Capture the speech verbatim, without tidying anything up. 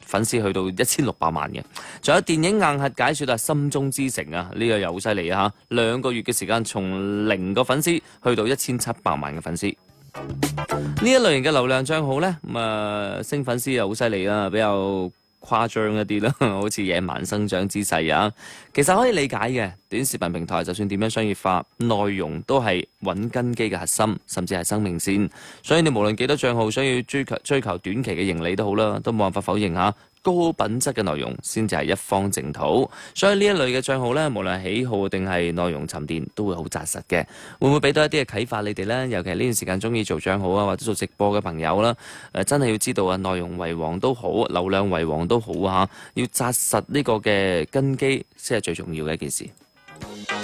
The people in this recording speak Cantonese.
粉絲去到一千六百萬嘅。仲有電影硬核解說啊，心中之城啊，呢、這個又好犀利啊！兩個月嘅時間，從零個粉絲去到一千七百萬嘅粉絲。呢一類型嘅流量帳號呢，咁、呃、啊升粉絲又好犀利啦，比較誇張一啲啦，好似野蠻生長之勢啊。其實可以理解嘅，短視頻平台就算點樣商業化，內容都係穩根基嘅核心，甚至係生命線。所以你無論幾多帳號想要追求追求短期嘅盈利都好啦，都冇辦法否認嚇。高品質嘅內容先至係一方淨土，所以呢一類嘅帳號呢，無論係喜好定係內容沉澱，都會好紮實嘅。會唔會俾到一啲嘅啟發你哋呢？尤其係呢段時間中意做帳號啊，或者做直播嘅朋友啦，誒、呃、真係要知道啊，內容為王都好，流量為王都好啊，要紮實呢個嘅根基先係最重要嘅一件事。